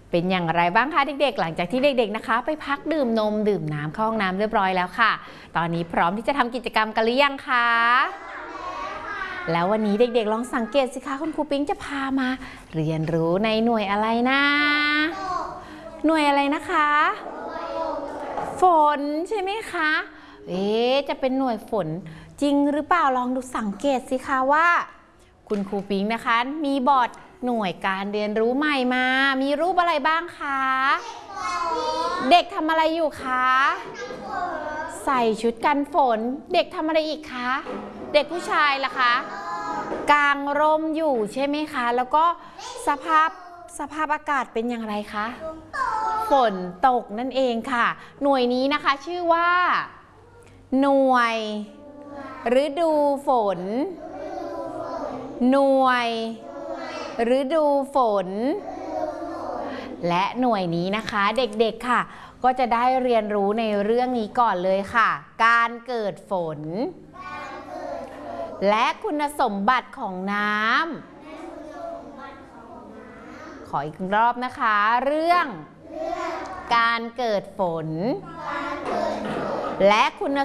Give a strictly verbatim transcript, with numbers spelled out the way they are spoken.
เป็นอย่างไรบ้างคะเด็กๆหลังจากที่เด็กๆนะคะไปพักดื่มนมดื่มน้ำเข้าห้องน้ำเรียบร้อยแล้วค่ะตอนนี้พร้อมที่จะทำกิจกรรมกันหรือยังคะแล้ววันนี้เด็กๆลองสังเกตสิคะคุณครูปิ๊งจะพามาเรียนรู้ในหน่วยอะไรนะหน่วยอะไรนะคะฝนใช่ไหมคะเอ๊ะจะเป็นหน่วยฝนจริงหรือเปล่าลองดูสังเกตสิคะว่าคุณครูปิ๊งนะคะมีบอร์ดหน่วยการเรียนรู้ใหม่มามีรูปอะไรบ้างคะเด็กทำอะไรอยู่คะใส่ชุดกันฝนเด็กทำอะไรอีกคะเด็กผู้ชายล่ะคะกางร่มอยู่ใช่ไหมคะแล้วก็สภาพสภาพอากาศเป็นอย่างไรคะฝนตกนั่นเองค่ะหน่วยนี้นะคะชื่อว่าหน่วยฤดูฝนหน่วยฤดูฝนและหน่วยนี้นะคะเด็กๆค่ะก็จะได้เรียนรู้ในเรื่องนี้ก่อนเลยค่ะการเกิดฝนและคุณสมบัติของน้ำขออีกรอบนะคะเรื่องการเกิดฝนและคุณ